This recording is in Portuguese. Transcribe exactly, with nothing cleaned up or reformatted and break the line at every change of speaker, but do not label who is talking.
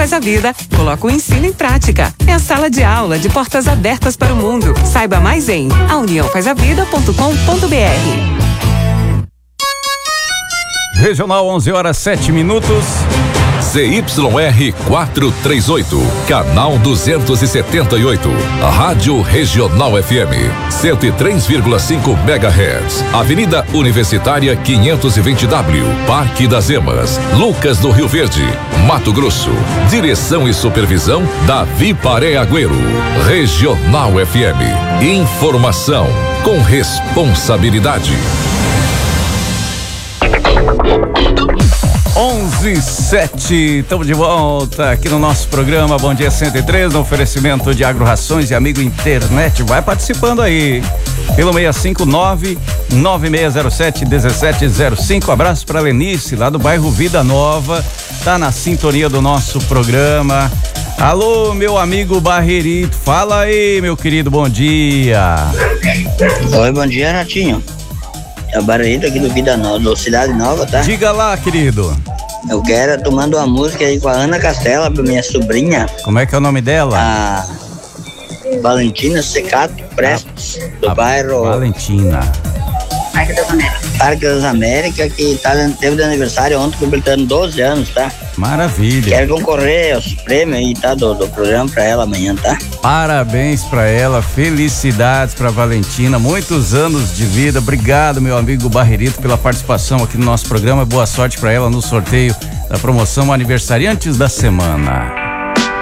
Faz a Vida coloca o ensino em prática. É a sala de aula de portas abertas para o mundo. Saiba mais em a união faz a vida ponto com ponto br.
Regional onze horas sete minutos.
Z Y R quatrocentos e trinta e oito, canal duzentos e setenta e oito, Rádio Regional F M, cento e três vírgula cinco megahertz, Avenida Universitária quinhentos e vinte W, Parque das Emas, Lucas do Rio Verde, Mato Grosso. Direção e supervisão Davi Paré Agüero. Regional F M, informação com responsabilidade.
onze e sete, estamos de volta aqui no nosso programa Bom Dia cento e três, no oferecimento de Agro Rações e Amigo Internet. Vai participando aí pelo seis cinco nove, nove seis zero sete, um sete zero cinco. Abraço para Lenice, lá do bairro Vida Nova, tá na sintonia do nosso programa. Alô, meu amigo Barreirito, fala aí, meu querido, bom dia.
Oi, bom dia, Natinho. É o Barreirito aqui do Vida Nova, do Cidade Nova, tá?
Diga lá, querido.
Eu quero tomando uma música aí com a Ana Castela, pra minha sobrinha.
Como é que é o nome dela?
A Valentina Secato Prestes, do
a
bairro
Valentina.
Parque das Américas. Parque das Américas, que tá, teve de aniversário ontem, completando doze anos, tá?
Maravilha.
Quero concorrer aos prêmios aí, tá? Do, do programa pra ela amanhã, tá?
Parabéns pra ela, felicidades pra Valentina, muitos anos de vida. Obrigado, meu amigo Barreirito, pela participação aqui no nosso programa. Boa sorte pra ela no sorteio da promoção Aniversariantes da Semana.